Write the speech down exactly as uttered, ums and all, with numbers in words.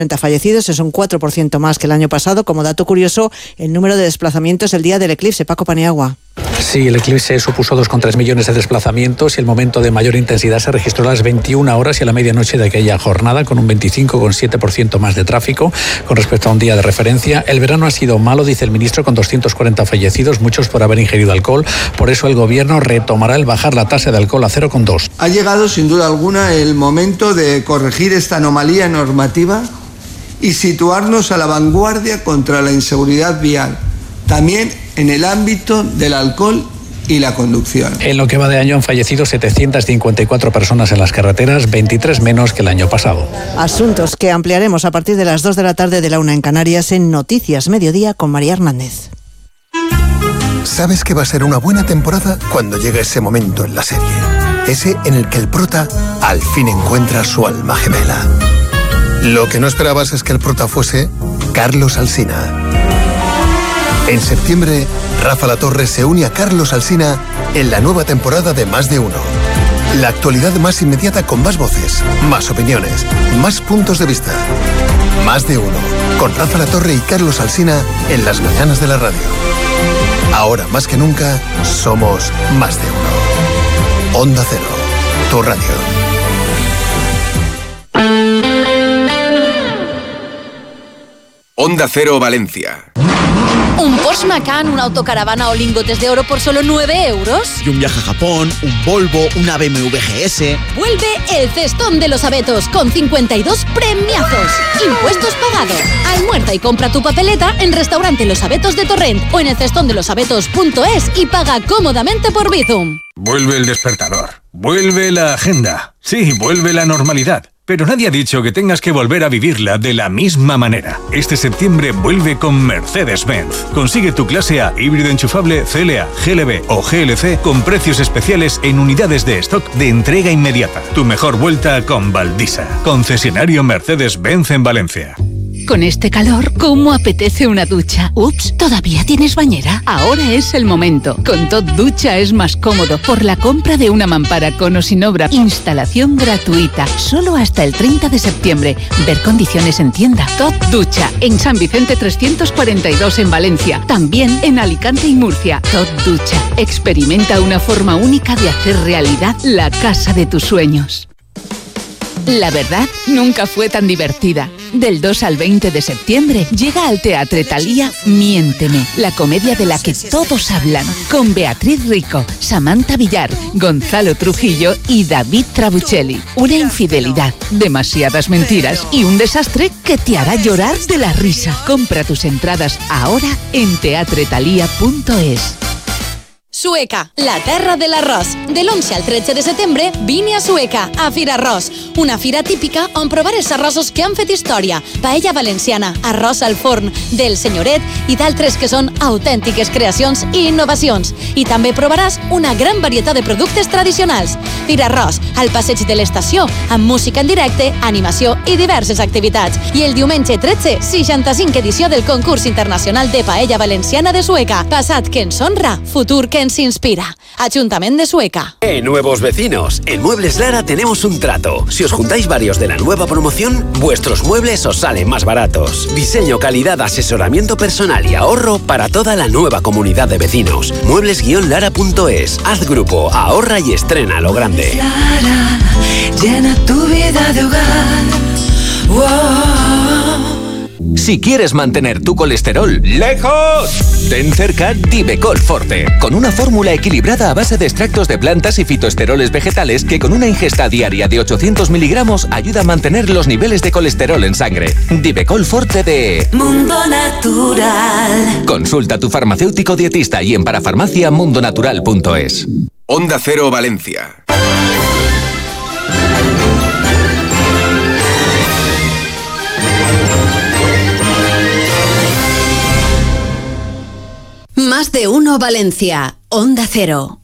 fallecidos, es un cuatro por ciento más que el año pasado. Como dato curioso, el número de desplazamientos el día del eclipse. Paco Paniagua. Sí, el eclipse supuso dos coma tres millones de desplazamientos y el momento de mayor intensidad se registró a las veintiuna horas y a la medianoche de aquella jornada, con un veinticinco coma siete por ciento más de tráfico con respecto a un día de referencia. El verano ha sido malo, dice el ministro, con doscientos cuarenta fallecidos, muchos por haber ingerido alcohol. Por eso el gobierno retomará el bajar la tasa de alcohol a cero coma dos. Ha llegado sin duda alguna el momento de corregir esta anomalía normativa y situarnos a la vanguardia contra la inseguridad vial, también en el ámbito del alcohol y la conducción. En lo que va de año han fallecido setecientas cincuenta y cuatro personas en las carreteras, veintitrés menos que el año pasado. Asuntos que ampliaremos a partir de las dos de la tarde de la una en Canarias en Noticias Mediodía con María Hernández. Sabes que va a ser una buena temporada cuando llegue ese momento en la serie. Ese en el que el prota al fin encuentra su alma gemela. Lo que no esperabas es que el prota fuese Carlos Alsina. En septiembre, Rafa Latorre se une a Carlos Alsina en la nueva temporada de Más de Uno. La actualidad más inmediata con más voces, más opiniones, más puntos de vista. Más de Uno, con Rafa Latorre y Carlos Alsina en las mañanas de la radio. Ahora más que nunca, somos Más de Uno. Onda Cero, tu radio. Onda Cero Valencia. ¿Un Porsche Macan, una autocaravana o lingotes de oro por solo nueve euros? Y un viaje a Japón, un Volvo, una B M W G S. Vuelve el Cestón de los Abetos con cincuenta y dos premiazos. Impuestos pagados. Almuerza y compra tu papeleta en Restaurante Los Abetos de Torrent o en el cestón de los abetos punto es y paga cómodamente por Bizum. Vuelve el despertador. Vuelve la agenda. Sí, vuelve la normalidad. Pero nadie ha dicho que tengas que volver a vivirla de la misma manera. Este septiembre vuelve con Mercedes-Benz. Consigue tu clase A, híbrido enchufable, C L A, G L B o G L C con precios especiales en unidades de stock de entrega inmediata. Tu mejor vuelta con Valdisa. Concesionario Mercedes-Benz en Valencia. Con este calor, ¿cómo apetece una ducha? Ups, ¿todavía tienes bañera? Ahora es el momento. Con Tot Ducha es más cómodo por la compra de una mampara con o sin obra. Instalación gratuita. Solo hasta el treinta de septiembre. Ver condiciones en tienda. Tot Ducha. En San Vicente trescientos cuarenta y dos en Valencia. También en Alicante y Murcia. Tot Ducha. Experimenta una forma única de hacer realidad la casa de tus sueños. La verdad nunca fue tan divertida. Del dos al veinte de septiembre llega al Teatre Thalía Miénteme, la comedia de la que todos hablan, con Beatriz Rico, Samantha Villar, Gonzalo Trujillo y David Trabuchelli. Una infidelidad, demasiadas mentiras y un desastre que te hará llorar de la risa. Compra tus entradas ahora en teatre thalía punto es. Sueca, la terra de l'arròs. De l'onze al tretze de setembre, vine a Sueca, a Fira Arròs. Una fira típica on provaràs arrossos que han fet història, paella valenciana, arròs al forn, del senyoret i d'altres que són autèntiques creacions i innovacions. I també provaràs una gran varietat de productes tradicionals. Fira Arròs, al passeig de l'estació, amb música en directe, animació i diverses activitats. I el diumenge tretze, seixanta-cinc edició del concurs internacional de paella valenciana de Sueca. Passat que ens honra, futur que ens inspira. Ayuntamiento de Sueca. Eh, nuevos vecinos, en Muebles Lara tenemos un trato. Si os juntáis varios de la nueva promoción, vuestros muebles os salen más baratos. Diseño, calidad, asesoramiento personal y ahorro para toda la nueva comunidad de vecinos. muebles guion lara punto es. Haz grupo, ahorra y estrena lo grande. Lara, llena tu vida de hogar. Wow. Si quieres mantener tu colesterol lejos, ten cerca Divecol Forte, con una fórmula equilibrada a base de extractos de plantas y fitoesteroles vegetales que con una ingesta diaria de ochocientos miligramos ayuda a mantener los niveles de colesterol en sangre. Divecol Forte de Mundo Natural. Consulta a tu farmacéutico dietista y en parafarmacia mundo natural punto es. Onda Cero Valencia. Más de uno Valencia, Onda Cero.